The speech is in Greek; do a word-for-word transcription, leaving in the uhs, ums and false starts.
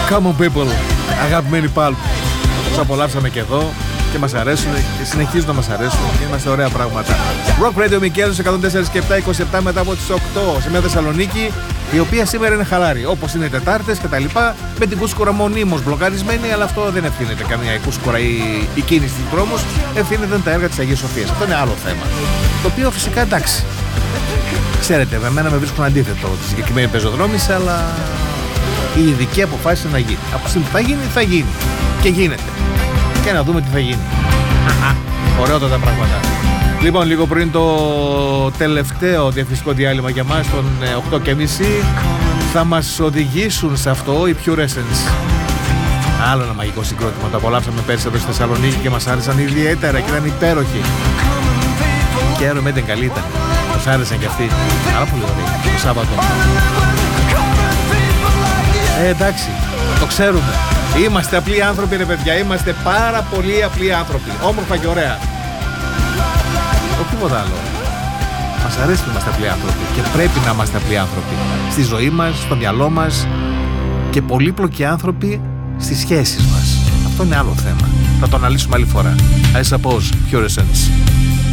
Common People, αγαπημένοι Pulp. Τους απολαύσαμε και εδώ και μας αρέσουν και συνεχίζουν να μας αρέσουν και είμαστε ωραία πράγματα. Rock Radio Μικέλος εκατόν τέσσερα και επτά, είκοσι επτά μετά από τις οκτώ σε μια Θεσσαλονίκη η οποία σήμερα είναι χαλάρη, όπως είναι οι Τετάρτες και τα λοιπά, με την Κούσκουρα μονίμως μπλοκαρισμένη, αλλά αυτό δεν ευθύνεται καμία η Κούσκουρα ή η κίνηση του δρόμου, ευθύνεται τα έργα της Αγίας Σοφίας. Αυτό είναι άλλο θέμα. Το οποίο φυσικά εντάξει. Ξέρετε, με εμένα με βρίσκουν αντίθετο τη συγκεκριμένη πεζοδρόμηση, αλλά η ειδική αποφάσισε να γίνει. Από τη στιγμή που θα γίνει, θα γίνει. Και γίνεται. Και να δούμε τι θα γίνει. Ωραιότατα πράγματα. Λοιπόν, λίγο πριν το τελευταίο διαφημιστικό διάλειμμα για μας, τον οκτώ και μισή, θα μας οδηγήσουν σε αυτό οι Pure Essence. Άλλο ένα μαγικό συγκρότημα. Το απολαύσαμε πέρσι εδώ στη Θεσσαλονίκη και μας άρεσαν ιδιαίτερα και ήταν υπέροχοι. Και Iron Maiden καλή ήταν. Μας άρεσαν και αυτοί. Πάρα πολύ ωραίοι. Το Σάββατο. Ε, εντάξει, το ξέρουμε. Είμαστε απλοί άνθρωποι, ρε παιδιά. Είμαστε πάρα πολύ απλοί άνθρωποι. Όμορφα και ωραία. Όχι τίποτα άλλο. Μας αρέσει να είμαστε απλοί άνθρωποι και πρέπει να είμαστε απλοί άνθρωποι. Στη ζωή μας, στο μυαλό μας και πολύπλοκοι άνθρωποι στις σχέσεις μας. Αυτό είναι άλλο θέμα. Θα το αναλύσουμε άλλη φορά. I suppose, Pure Essence.